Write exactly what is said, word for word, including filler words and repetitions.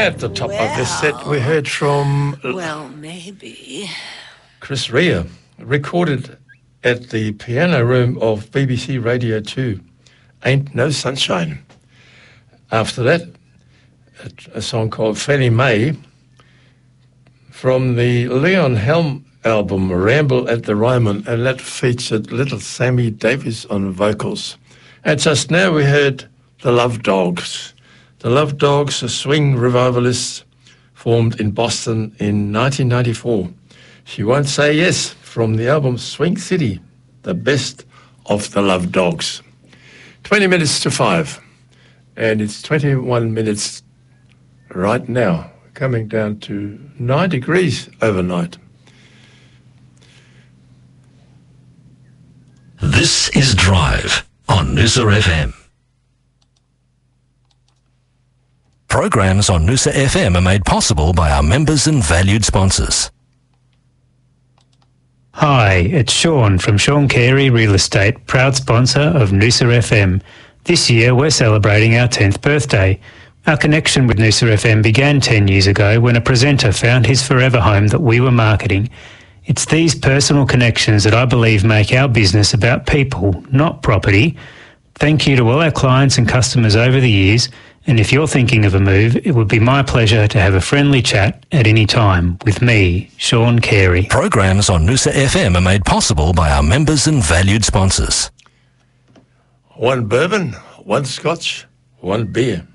At the top well, of this set, we heard from well, maybe Chris Rea, recorded at the piano room of B B C Radio two, Ain't No Sunshine. After that, a, a song called Fannie Mae from the Leon Helm album, Ramble at the Ryman, and that featured little Sammy Davis on vocals. And just now we heard the Love Dogs. The Love Dogs, a swing revivalist, formed in Boston in nineteen ninety-four. She Won't Say Yes from the album Swing City, the best of the Love Dogs. twenty minutes to five, and it's twenty-one minutes right now, coming down to nine degrees overnight. This is Drive on Noosa F M. Programs on Noosa F M are made possible by our members and valued sponsors. Hi, it's Sean from Sean Carey Real Estate, proud sponsor of Noosa F M. This year we're celebrating our tenth birthday. Our connection with Noosa F M began ten years ago when a presenter found his forever home that we were marketing. It's these personal connections that I believe make our business about people, not property. Thank you to all our clients and customers over the years, and if you're thinking of a move, it would be my pleasure to have a friendly chat at any time with me, Sean Carey. Programs on Noosa F M are made possible by our members and valued sponsors. One bourbon, one scotch, one beer.